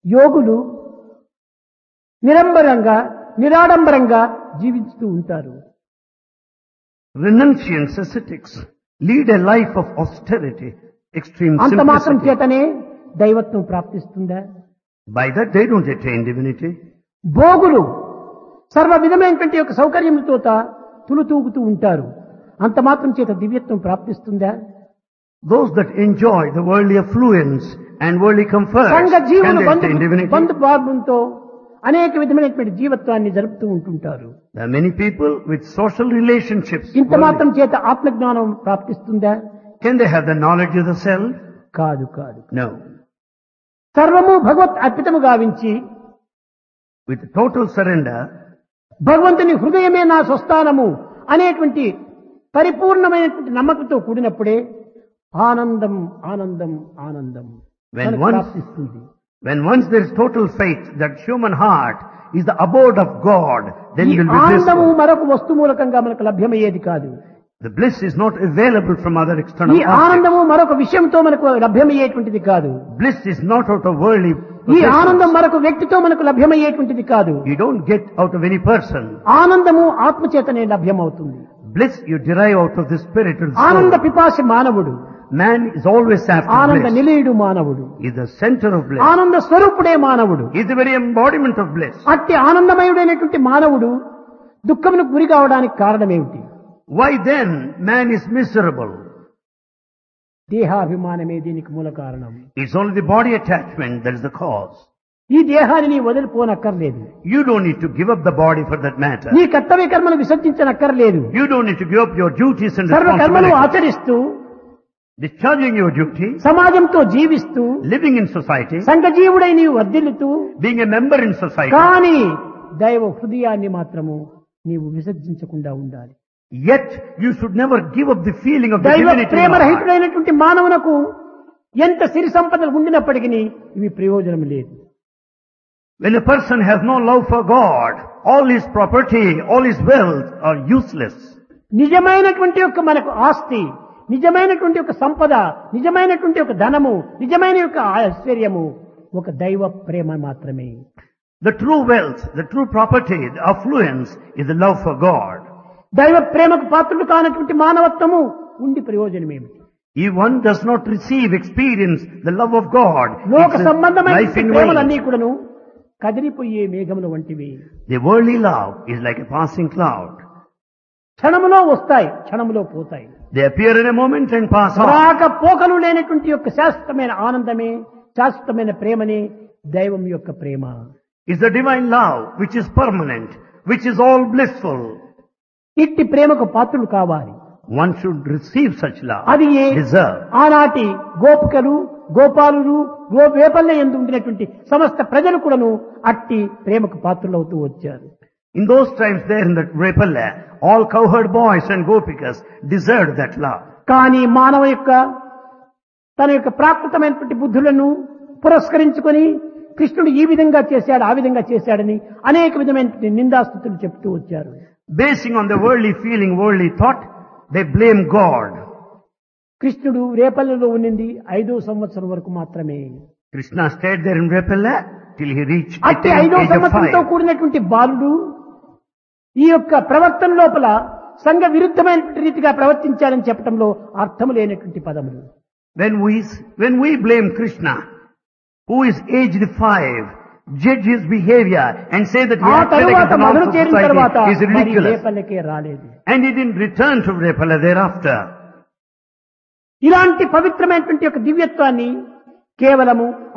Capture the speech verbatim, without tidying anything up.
యోగులు నిరంబరంగా నిరాడంబరంగా జీవిస్తూ ఉంటారు. Renunciants, ascetics, lead a life of austerity, extreme అంత మాత్రం simplicity. చేతనే దైవత్వం ప్రాప్తిస్తుందా? By that they don't attain divinity. భోగులు సర్వ విధమైనటువంటి యొక్క సౌకర్యములతో తులుతూగుతూ ఉంటారు. అంత మాత్రం చేత దివ్యత్వం ప్రాప్తిస్తుందా? Those that enjoy the worldly affluence and worldly comfort, సంఘ can జీవులు they బంధు attain divinity? బంధు భావంతో అనేక విధమైనటువంటి జీవత్వాన్ని జరుపుతూ ఉంటుంటారు. There are many people with social relationships. ఇంత మాత్రం చేత ఆత్మజ్ఞానం ప్రాప్తిస్తుందా? Can they have the knowledge of the self? కాదు కాదు. No. సర్వము భగవత్ అర్పితము గావించి With total surrender, భగవంతుని హృదయమే నా స్వస్థానము అనేటువంటి పరిపూర్ణమైనటువంటి నమ్మకంతో కూడినప్పుడే ఆనందం ఆనందం ఆనందం When మనకు once- ప్రాప్తిస్తుంది. when once there is total faith that human heart is the abode of God, then ఈ you will be ఆనందము blissful. మరొక వస్తు మూలకంగా మనకు లభ్యమయ్యేది కాదు. The bliss is not available from other external ఈ objects. ఆనందము మరొక విషయంతో మనకు లభ్యమయ్యేటువంటిది కాదు. Bliss is not out of worldly ఈ possessions. ఆనందం మరొక వ్యక్తితో మనకు లభ్యమయ్యేటువంటిది కాదు. You don't get out of any person. ఆనందము ఆత్మచేతనే లభ్యమవుతుంది. Bliss you derive out of the spirit of the ఆనంద soul. పిపాసి మానవుడు, Man is always after ఆనంద bliss. నిలయుడు మానవుడు, He is the center of bliss. ఆనంద స్వరూపుడే మానవుడు. He is the very embodiment of bliss. అట్టి ఆనందమయుడైనటువంటి మానవుడు దుఃఖమునకు గురి కావడానికి కారణమేమిటి? Why then man is miserable? దేహాభిమానమే దీనికి మూల కారణం. It's only the body attachment that is the cause. ఈ దేహాన్ని నీ వదిలిపోనక్కర్లేదు. You don't need to give up the body for that matter. నీ కర్తవ్య కర్మలు విసర్జించనక్కర్లేదు. You don't need to give up your duties and సర్వ కర్మలు responsibilities. ఆచరిస్తూ Discharging your duty, సమాజంతో జీవిస్తూ living in society, సంఘజీవుడై నీవు వర్ధిల్లుతూ being a member in society, కానీ దైవ హృదయాన్ని మాత్రము నీవు విసర్జించకుండా ఉండాలి. yet you should never give up the feeling of the దైవ divinity in Prema your heart. రహితుడైనటువంటి మానవునకు ఎంత సిరి సంపదలు ఉండినప్పటికీ ఇవి ప్రయోజనం లేదు. When a person has no love for God, all his property, all his wealth are useless. నిజమైనటువంటి యొక్క మనకు ఆస్తి, నిజమైనటువంటి యొక్క సంపద, నిజమైనటువంటి యొక్క ధనము, నిజమైన యొక్క ఐశ్వర్యము ఒక దైవ ప్రేమ మాత్రమే. The true wealth, the true property, the affluence is the love for God. దైవ ప్రేమకు పాత్రుడు కానటువంటి మానవత్వము ఉండి ప్రయోజనమేమిటి? If one does not receive, experience the love of God, లోక it's a life సంబంధమైన in ప్రేమలన్నీ vain. కూడాను కదిలిపోయే మేఘముల వంటివి. The worldly love is like a passing cloud. క్షణములో వస్తాయి, క్షణములో పోతాయి. They appear in a moment and pass on. రాక పోకలు లేనటువంటి యొక్క శాశ్వతమైన ఆనందమే, శాశ్వతమైన ప్రేమనే దైవం యొక్క ప్రేమ. It's the divine love which is permanent, which is all blissful. ఇట్టి ప్రేమకు పాత్రులు కావాలి. One should receive such love, అది ఏ deserve. ఆనాటి గోపికలు, గోపాలులు, గోపేపల్లె యందు ఉండినటువంటి సమస్త ప్రజలు కూడాను అట్టి ప్రేమకు పాత్రులవుతూ వచ్చారు. In those times there in that Repalla, all cowherd boys and gopikas deserved that love. కానీ మానవ యొక్క తన యొక్క ప్రాకృతమైనటువంటి బుద్ధులను పురస్కరించుకొని కృష్ణుడు ఈ విధంగా చేశాడు, ఆ విధంగా చేశాడని అనేక విధమైనటువంటి నిందాస్తుతులు చెప్తూ వచ్చారు. Basing on the worldly feeling, worldly thought, they blame God. కృష్ణుడు రేపల్లెలో ఉన్నింది ఐదో సంవత్సరం వరకు మాత్రమే. Krishna stayed there in Repalla till he reached అట్టి attained ఐదో age of సంవత్సరంతో five. కూడినటువంటి బాలుడు ఈ యొక్క ప్రవర్తన లోపల సంఘ విరుద్ధమైనటువంటి రీతిగా ప్రవర్తించాలని చెప్పడంలో అర్థము లేనటువంటి పదములు. When we, when we blame Krishna, who is aged five, judge his behavior and say that he ఆ acted తరువాత against the Mathura norms of చేరిన తర్వాత society is మరి ridiculous. రేపల్లెకే రాలేదు. And he didn't return to Repalla thereafter. ఇలాంటి పవిత్రమైనటువంటి యొక్క దివ్యత్వాన్ని కేవలము